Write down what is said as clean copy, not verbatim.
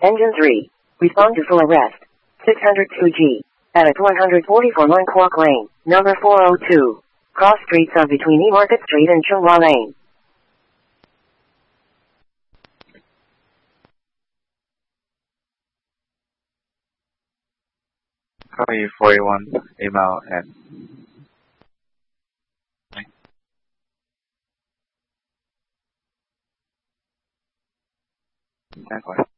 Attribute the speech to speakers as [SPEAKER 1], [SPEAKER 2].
[SPEAKER 1] Engine 3. Respond to full arrest. 602G. At 144 Mon Quoc Lane, number 402. Cross streets of between E Market Street and Chung Hua Lane.
[SPEAKER 2] Copy 41 email and 待会儿。